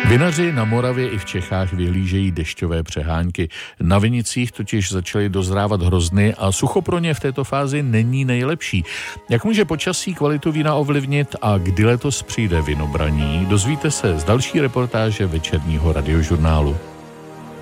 Vinaři na Moravě i v Čechách vyhlížejí dešťové přehánky. Na vinicích totiž začaly dozrávat hrozny a sucho pro ně v této fázi není nejlepší. Jak může počasí kvalitu vína ovlivnit a kdy letos přijde vinobraní, dozvíte se z další reportáže večerního radiožurnálu.